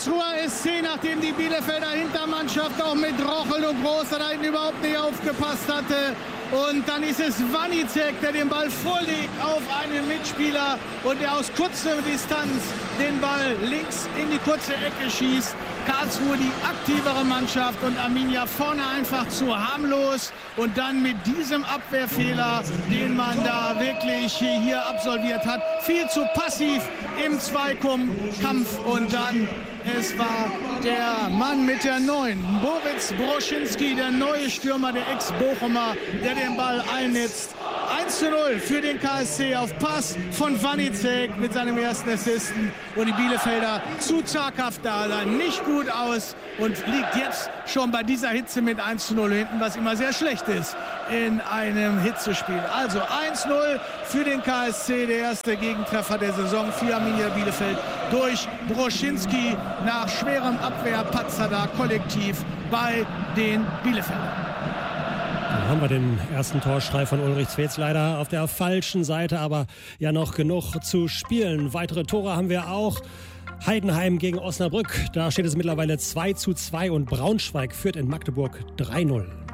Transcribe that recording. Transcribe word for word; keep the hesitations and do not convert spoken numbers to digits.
Karlsruher S C, nachdem die Bielefelder Hintermannschaft auch mit Rochel und Groß da hinten überhaupt nicht aufgepasst hatte. Und dann ist es Wanizek, der den Ball vorlegt auf einen Mitspieler und der aus kurzer Distanz den Ball links in die kurze Ecke schießt. Karlsruhe die aktivere Mannschaft und Arminia vorne einfach zu harmlos. Und dann mit diesem Abwehrfehler, den man da wirklich hier absolviert hat, viel zu passiv im Zweikampf. Und dann, es war der Mann mit der neun, Boris Broschinski, der neue Stürmer, der Ex-Bochumer, der den Ball einnetzt. eins zu null für den K S C auf Pass von Wanizek mit seinem ersten Assisten. Und die Bielefelder zu zaghaft da, sah nicht gut aus und liegt jetzt schon bei dieser Hitze mit eins zu null hinten, was immer sehr schlecht ist in einem Hitzespiel. Also eins zu null für den K S C, der erste Gegentreffer der Saison für Arminia Bielefeld durch Broschinski nach schwerem Abwehrpatzer da kollektiv bei den Bielefeldern. Dann haben wir den ersten Torschrei von Ulrich Zwetz leider auf der falschen Seite, aber ja noch genug zu spielen. Weitere Tore haben wir auch. Heidenheim gegen Osnabrück, da steht es mittlerweile zwei zu zwei und Braunschweig führt in Magdeburg drei null.